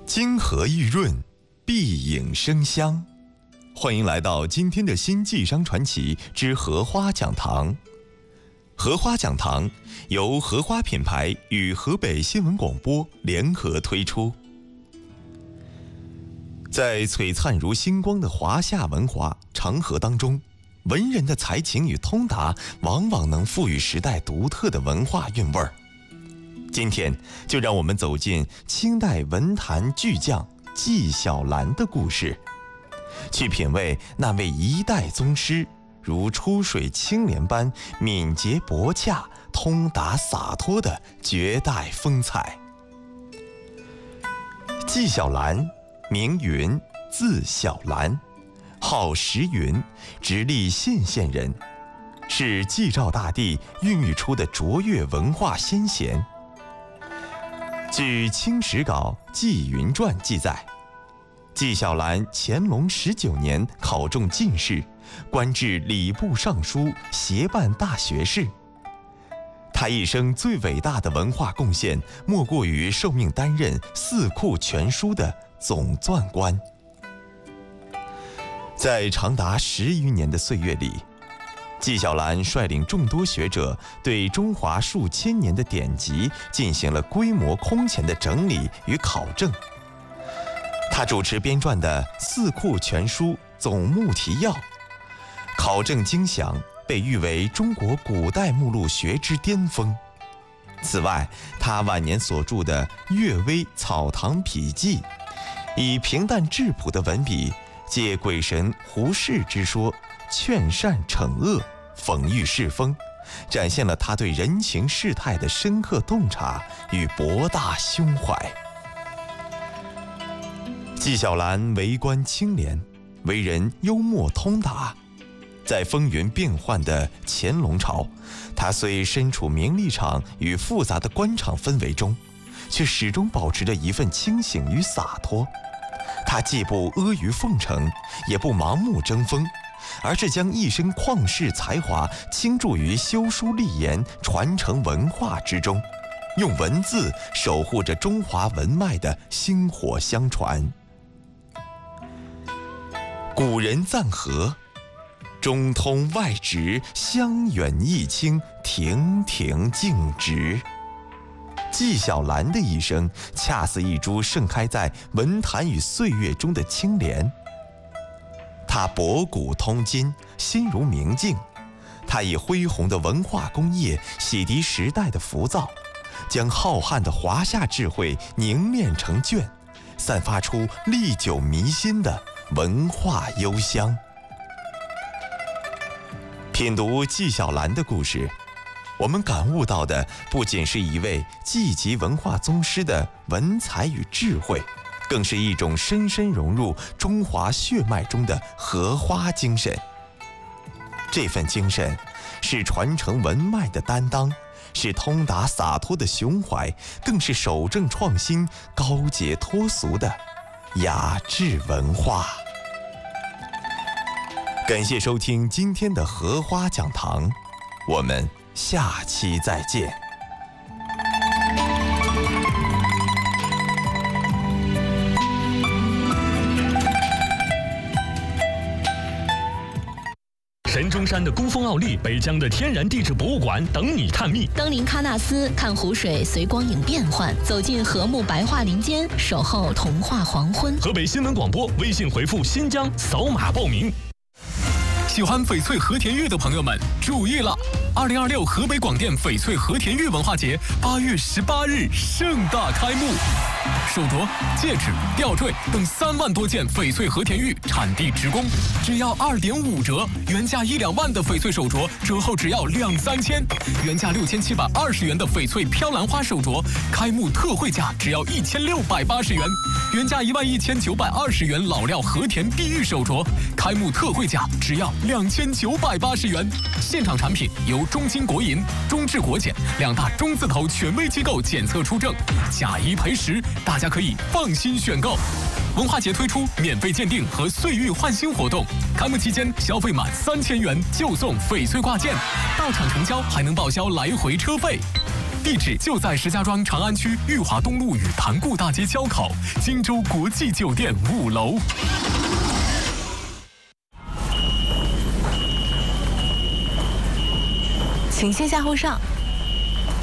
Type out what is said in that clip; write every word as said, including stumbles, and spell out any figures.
金河玉润，碧影生香。欢迎来到今天的新纪商传奇之荷花讲堂。荷花讲堂由荷花品牌与河北新闻广播联合推出。在璀璨如星光的华夏文化长河当中，文人的才情与通达往往能赋予时代独特的文化韵味儿。今天就让我们走进清代文坛巨匠纪晓岚的故事，去品味那位一代宗师如出水青莲般敏捷博洽、通达洒脱的绝代风采。纪晓岚名云，字晓岚，号石云，直隶信县人，是纪赵大帝孕育出的卓越文化先贤。据《清史稿·纪云传》记载，纪晓岚乾隆十九年考中进士，官至礼部尚书，协办大学士。他一生最伟大的文化贡献，莫过于受命担任《四库全书》的总纂官。在长达十余年的岁月里，纪晓岚率领众多学者对中华数千年的典籍进行了规模空前的整理与考证。他主持编撰的《四库全书》总目提要，考证精详，被誉为中国古代目录学之巅峰。此外，他晚年所著的《岳微草堂笔记》，以平淡质朴的文笔，借鬼神胡适之说，劝善惩恶，讽喻世风，展现了他对人情世态的深刻洞察与博大胸怀。纪晓岚为官清廉，为人幽默通达。在风云变幻的乾隆朝，他虽身处名利场与复杂的官场氛围中，却始终保持着一份清醒与洒脱。他既不阿谀奉承，也不盲目争锋，而是将一身旷世才华倾注于修书立言、传承文化之中，用文字守护着中华文脉的薪火相传。古人赞和，中通外直，香远益清，亭亭净植。纪晓岚的一生恰似一株盛开在文坛与岁月中的青莲，他博古通今，心如明镜。他以恢宏的文化工业洗涤时代的浮躁，将浩瀚的华夏智慧凝练成卷，散发出历久弥新的文化幽香。品读纪晓岚的故事，我们感悟到的不仅是一位纪级文化宗师的文采与智慧，更是一种深深融入中华血脉中的荷花精神。这份精神是传承文脉的担当，是通达洒脱的胸怀，更是守正创新、高洁脱俗的雅致文化。感谢收听今天的荷花讲堂，我们下期再见。 神中山的孤峰奥利，北疆的天然地质博物馆等你探秘。 登临喀纳斯，看湖水随光影变换，走进禾木白桦林间，守候童话黄昏。 河北新闻广播微信回复新疆，扫码报名。喜欢翡翠和田玉的朋友们注意了！二零二六河北广电翡翠和田玉文化节八月十八日盛大开幕，手镯、戒指、吊坠等三万多件翡翠和田玉产地直供，只要二点五折，原价一两万的翡翠手镯折后只要两三千，原价六千七百二十元的翡翠飘兰花手镯开幕特惠价只要一千六百八十元，原价一万一千九百二十元老料和田碧玉手镯开幕特惠价只要两千九百八十元。现场产品由中金国银、中智国检两大中字头权威机构检测出证，假一赔十，大家可以放心选购。文化节推出免费鉴定和岁玉换新活动，开幕期间消费满三千元就送翡翠挂件，到场成交还能报销来回车费。 地址就在石家庄长安区裕华东路与塘固大街交口，荆州国际酒店五楼。 请先下后上。